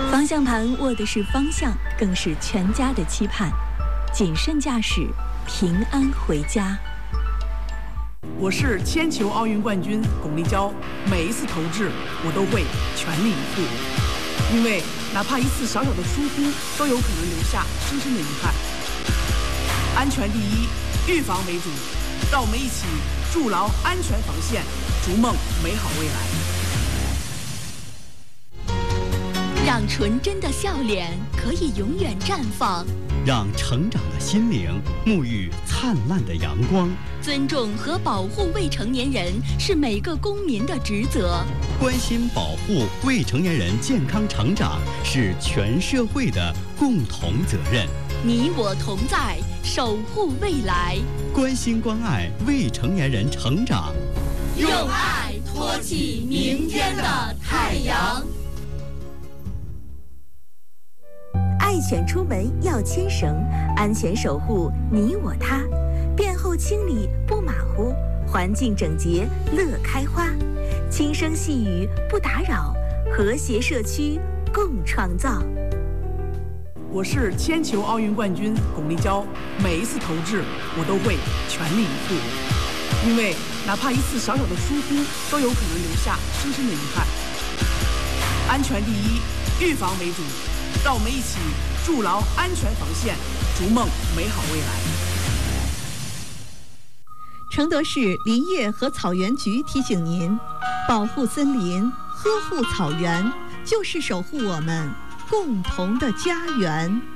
方向盘握的是方向，更是全家的期盼。谨慎驾驶，平安回家。 我是铅球奥运冠军巩立姣，每一次投掷我都会全力以赴，因为哪怕一次小小的疏忽，都有可能留下深深的遗憾。安全第一，预防为主，让我们一起筑牢安全防线，逐梦美好未来。 让纯真的笑脸可以永远绽放， 让成长的心灵沐浴灿烂的阳光。 尊重和保护未成年人是每个公民的职责， 关心保护未成年人健康成长是全社会的共同责任。 你我同在，守护未来， 关心关爱未成年人成长， 用爱托起明天的太阳。 爱犬出门要牵绳，安全守护你我他。便后清理不马虎，环境整洁乐开花。轻声细语不打扰，和谐社区共创造。 我是铅球奥运冠军巩立姣，每一次投掷我都会全力以赴，因为哪怕一次小小的疏忽，都有可能留下深深的遗憾。安全第一，预防为主，让我们一起筑牢安全防线，逐梦美好未来。 承德市林业和草原局提醒您：保护森林，呵护草原，就是守护我们共同的家园。